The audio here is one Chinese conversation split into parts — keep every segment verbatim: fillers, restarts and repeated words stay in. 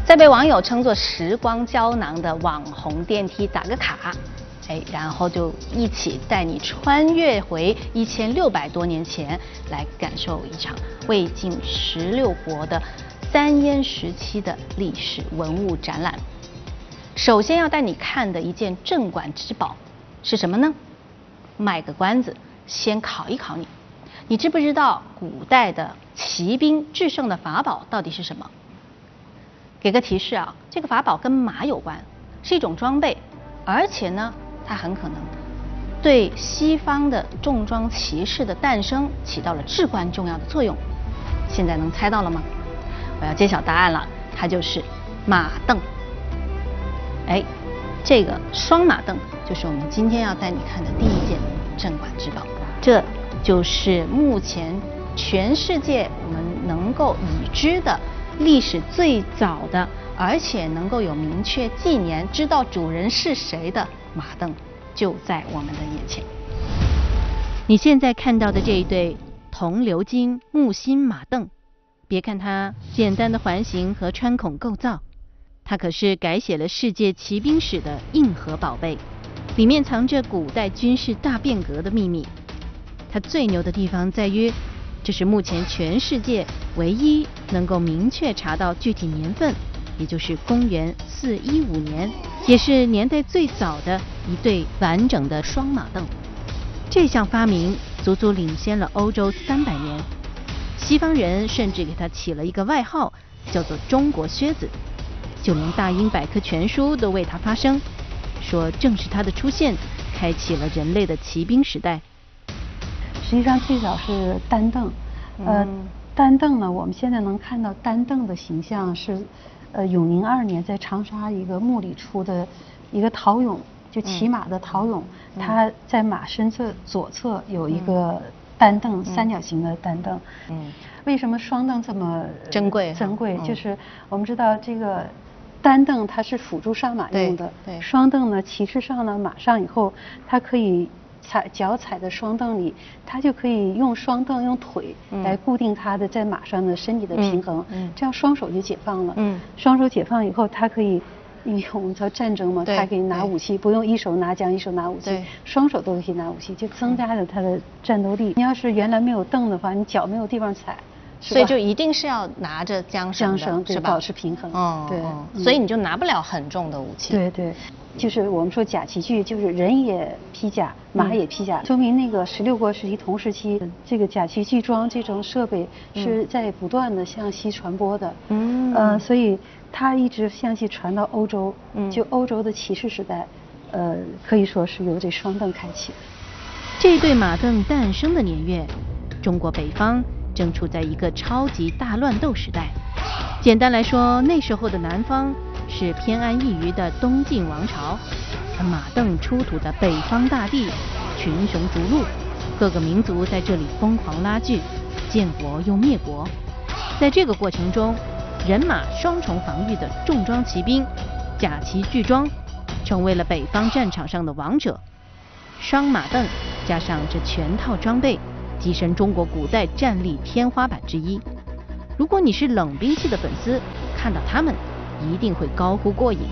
在被网友称作时光胶囊的网红电梯打个卡，哎，然后就一起带你穿越回一千六百多年前，来感受一场魏晋十六国的三燕时期的历史文物展览。首先要带你看的一件镇馆之宝是什么呢？卖个关子，先考一考你，你知不知道古代的骑兵制胜的法宝到底是什么？给个提示啊，这个法宝跟马有关，是一种装备，而且呢，它很可能对西方的重装骑士的诞生起到了至关重要的作用。现在能猜到了吗？我要揭晓答案了，它就是马镫。哎，这个双马镫就是我们今天要带你看的第一件镇馆之宝，这就是目前全世界我们能够已知的历史最早的，而且能够有明确纪年，知道主人是谁的马镫，就在我们的眼前。 你现在看到的这一对铜鎏金木心马镫，别看它简单的环形和穿孔构造，它可是改写了世界骑兵史的硬核宝贝，里面藏着古代军事大变革的秘密。它最牛的地方在于，这是目前全世界唯一能够明确查到具体年份，也就是公元四一五年，也是年代最早的一对完整的双马镫。这项发明足足领先了欧洲三百年，西方人甚至给它起了一个外号，叫做中国靴子，就连大英百科全书都为它发声，说正是它的出现开启了人类的骑兵时代。 实际上最早是单镫，呃，嗯、单镫呢，我们现在能看到单镫的形象是，呃，永宁二年在长沙一个墓里出的一个陶俑，就骑马的陶俑，嗯、它在马身侧左侧有一个单镫，嗯、三角形的单镫。嗯，为什么双镫这么珍贵？ 珍贵， 嗯、 就是我们知道这个单镫它是辅助上马用的， 对，对双镫呢，骑士上了马上以后，它可以踩脚踩在双镫里，它就可以用双镫用腿来固定它的在马上的身体的平衡，嗯嗯、这样双手就解放了。嗯，双手解放以后，它可以，因为我们叫战争嘛，它可以拿武器，不用一手拿枪一手拿武器，双手都可以拿武器，就增加了它的战斗力。你要是原来没有镫的话，你脚没有地方踩。 所以就一定是要拿着缰绳的，是吧？ 保持平衡。 哦，对，嗯、所以你就拿不了很重的武器。 对对，就是我们说甲骑具，就是人也披甲，马也披甲，嗯、说明那个十六国时期同时期，这个甲骑具装这种设备是在不断的向西传播的。嗯，呃，所以它一直向西传到欧洲，嗯、就欧洲的骑士时代，呃，可以说是由这双镫开启的。 这对马镫诞生的年月，中国北方正处在一个超级大乱斗时代。简单来说，那时候的南方是偏安一隅的东晋王朝，而马镫出土的北方大地群雄逐鹿，各个民族在这里疯狂拉锯，建国又灭国。在这个过程中，人马双重防御的重装骑兵甲骑巨装成为了北方战场上的王者。双马镫加上这全套装备，跻身中国古代战力天花板之一。如果你是冷兵器的粉丝，看到他们一定会高呼过瘾。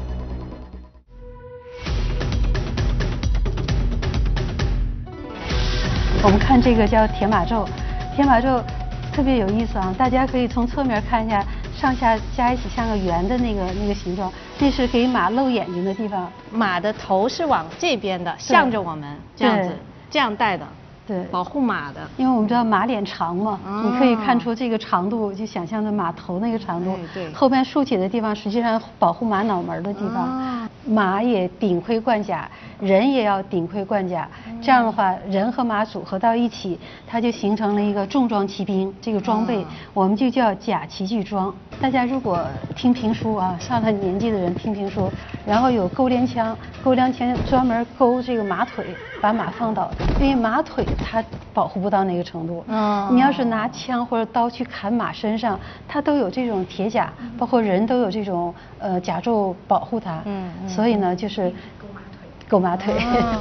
我们看这个叫铁马胄，铁马胄特别有意思啊！大家可以从侧面看一下，上下加一起像个圆的那个那个形状，那是给马露眼睛的地方。 马的头是往这边的，向着我们这样子，这样戴的。 对， 保护马的， 因为我们知道马脸长嘛，哦、你可以看出这个长度，就想象着马头那个长度。对，对后边竖起的地方实际上保护马脑门的地方。哦、马也顶盔贯甲，人也要顶盔贯甲，嗯、这样的话，人和马组合到一起，它就形成了一个重装骑兵。这个装备、哦、我们就叫甲骑巨装。大家如果听评书啊，上了年纪的人听评书，然后有钩镰枪，钩镰枪专门勾这个马腿，把马放倒，因为马腿它保护不到那个程度。嗯，你要是拿枪或者刀去砍马身上，它都有这种铁甲，包括人都有这种呃甲胄保护它。嗯，嗯所以呢，就是勾马腿。勾马腿。哦、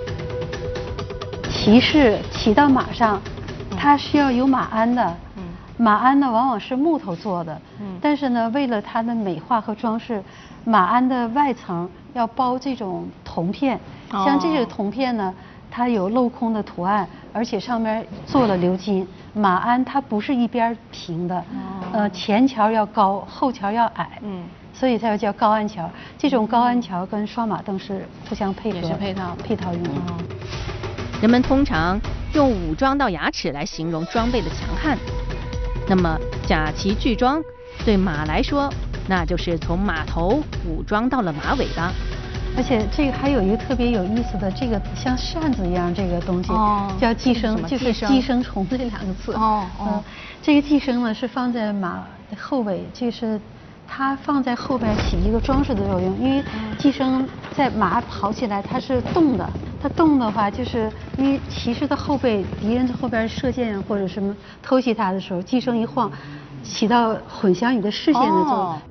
骑士骑到马上，它是要有马鞍的。嗯， 马鞍呢往往是木头做的，嗯，但是呢，为了它的美化和装饰，马鞍的外层要包这种铜片，哦、像这个铜片呢，它有镂空的图案，而且上面做了鎏金。马鞍它不是一边平的，哦、呃，前桥要高，后桥要矮，嗯。所以才要叫高鞍桥。这种高鞍桥跟双马镫是互相配合， 也是配套配套用的。 嗯、人们通常用武装到牙齿来形容装备的强悍。那么甲骑巨装对马来说，那就是从马头武装到了马尾巴。 而且这个还有一个特别有意思的，这个像扇子一样这个东西，哦、叫寄生，就是寄生虫这两个字。哦哦、呃，这个寄生呢是放在马的后尾，这是。它放在后边起一个装饰的作用，因为寄生在马跑起来它是动的，它动的话，就是因为骑士的后背，敌人在后边射箭或者什么偷袭他的时候，寄生一晃，起到混淆你的视线的作用。哦、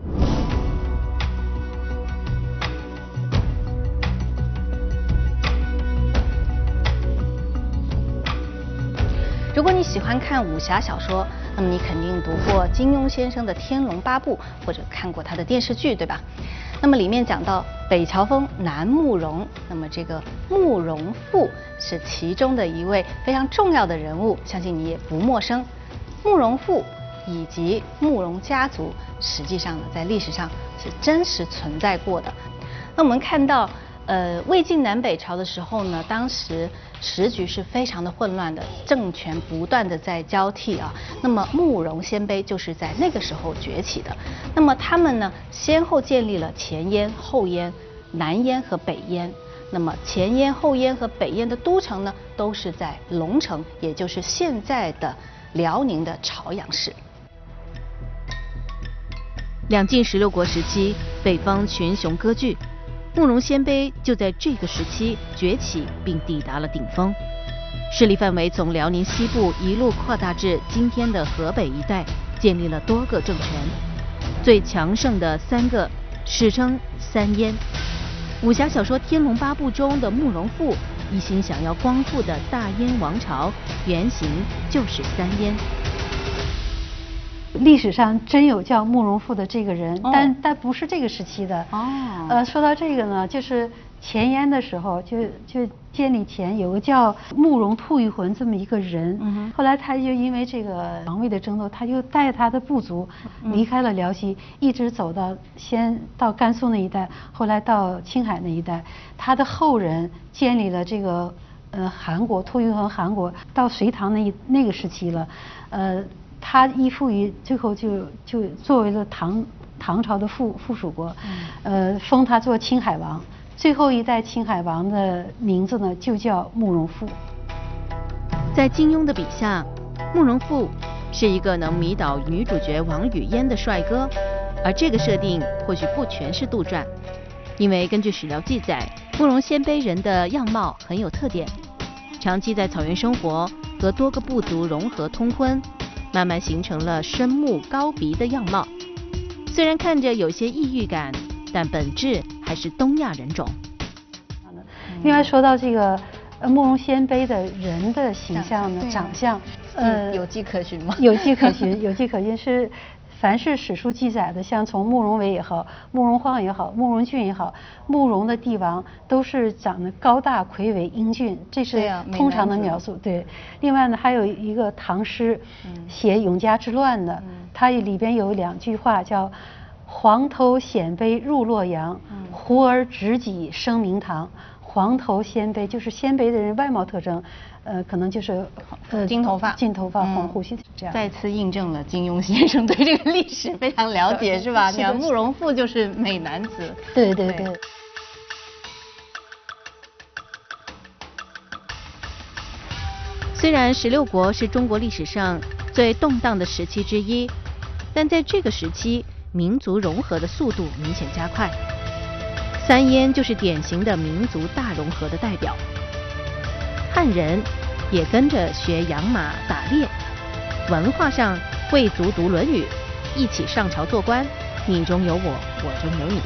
如果你喜欢看武侠小说，那么你肯定读过金庸先生的《天龙八部》，或者看过他的电视剧，对吧？那么里面讲到北乔峰南慕容，那么这个慕容复是其中的一位非常重要的人物，相信你也不陌生。慕容复以及慕容家族，实际上呢，在历史上是真实存在过的。那我们看到。呃，魏晋南北朝的时候呢，当时时局是非常的混乱的，政权不断的在交替啊。那么慕容鲜卑就是在那个时候崛起的。那么他们呢，先后建立了前燕、后燕、南燕和北燕。那么前燕、后燕和北燕的都城呢，都是在龙城，也就是现在的辽宁的朝阳市。 两晋十六国时期，北方群雄割据。慕容鲜卑就在这个时期崛起并抵达了顶峰，势力范围从辽宁西部一路扩大至今天的河北一带，建立了多个政权。最强盛的三个史称三燕。武侠小说《天龙八部》中的慕容复一心想要光复的大燕王朝，原型就是三燕。 历史上真有叫慕容复的这个人，哦、但但不是这个时期的。哦。呃，说到这个呢，就是前燕的时候，就就建立前有个叫慕容吐谷浑这么一个人。嗯。后来他就因为这个王位的争斗，他就带他的部族离开了辽西，嗯、一直走到先到甘肃那一带，后来到青海那一带。他的后人建立了这个呃韩国，吐谷浑韩国，到隋唐那一那个时期了，呃。他依附于最后就就作为了唐唐朝的附附属国，呃，封他做青海王。最后一代青海王的名字呢，就叫慕容复。 在金庸的笔下，慕容复是一个能迷倒女主角王语嫣的帅哥，而这个设定或许不全是杜撰，因为根据史料记载，慕容鲜卑人的样貌很有特点，长期在草原生活，和多个部族融合通婚。慢慢形成了深目高鼻的样貌，虽然看着有些异域感，但本质还是东亚人种。 另外说到这个慕容鲜卑的人的形象呢，长相， 呃，有迹可循吗？ 有迹可循，有迹可循是。凡是史书记载的，像从慕容伟也好，慕容晃也好，慕容俊也好，慕容的帝王都是长得高大魁伟英俊，这是通常的描述。对，对，另外呢，还有一个唐诗，写永嘉之乱的，嗯、它里边有两句话叫“黄头鲜卑入洛阳，嗯、胡儿执戟升明堂”。黄头鲜卑就是鲜卑的人外貌特征，呃，可能就是呃金头发、 金头发、黄胡须这样。 再次印证了金庸先生对这个历史非常了解，是吧？你看慕容复就是美男子。 对对对。对虽然十六国是中国历史上最动荡的时期之一，但在这个时期，民族融合的速度明显加快。三燕就是典型的民族大融合的代表。汉人也跟着学养马打猎，文化上贵族读《论语》，一起上朝做官，你中有我，我中有你。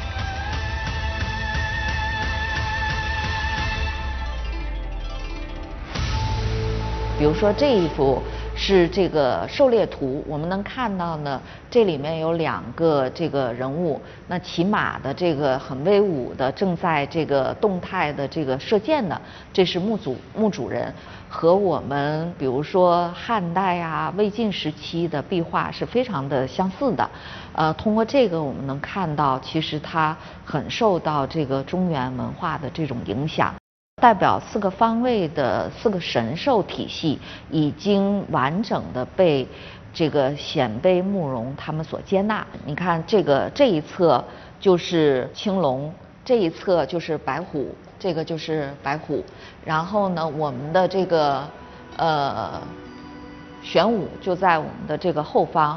比如说这一幅是这个狩猎图。我们能看到呢，这里面有两个这个人物，那骑马的这个很威武的，正在这个动态的这个射箭的，这是墓主墓主人，和我们比如说汉代啊、魏晋时期的壁画是非常的相似的。呃，通过这个我们能看到，其实它很受到这个中原文化的这种影响。代表四个方位的四个神兽体系已经完整的被这个鲜卑慕容他们所接纳。你看这个这一侧就是青龙，这一侧就是白虎，这个就是白虎。然后呢，我们的这个呃玄武就在我们的这个后方。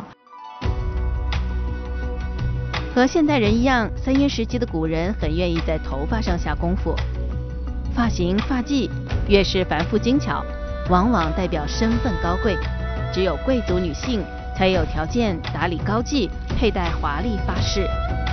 和现代人一样，三燕时期的古人很愿意在头发上下功夫。发型发髻越是繁复精巧，往往代表身份高贵。只有贵族女性才有条件打理高髻，佩戴华丽发饰。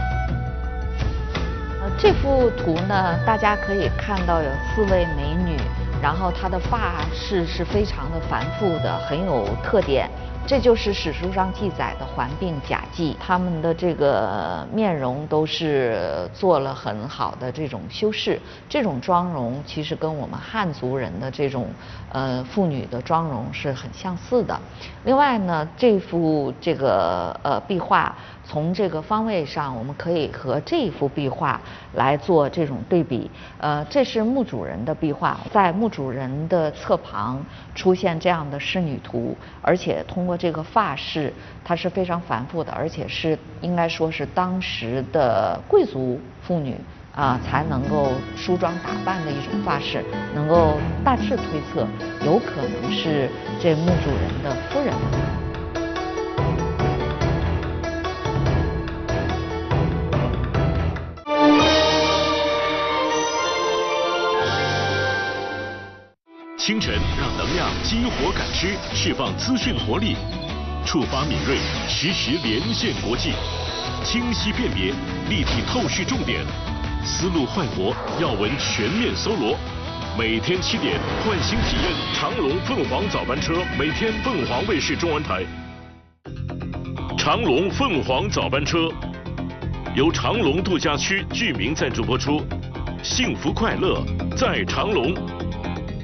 呃，这幅图呢，大家可以看到有四位美女，然后她的发饰是非常的繁复的，很有特点。这就是史书上记载的环并甲纪，他们的这个面容都是做了很好的这种修饰，这种妆容其实跟我们汉族人的这种呃妇女的妆容是很相似的。另外呢，这幅这个呃壁画从这个方位上，我们可以和这幅壁画来做这种对比。呃，这是墓主人的壁画，在墓主人的侧旁出现这样的仕女图，而且通过这个发饰，它是非常繁复的，而且是应该说是当时的贵族妇女啊才能够梳妆打扮的一种发饰，能够大致推测，有可能是这墓主人的夫人的。 清晨让能量激活感知，释放资讯活力，触发敏锐，实时连线国际，清晰辨别，立体透视重点，思路焕活，要闻全面搜罗。每天七点，唤醒体验长龙凤凰早班车，每天凤凰卫视中文台。长龙凤凰早班车由长龙度假区居民赞助播出，幸福快乐在长龙。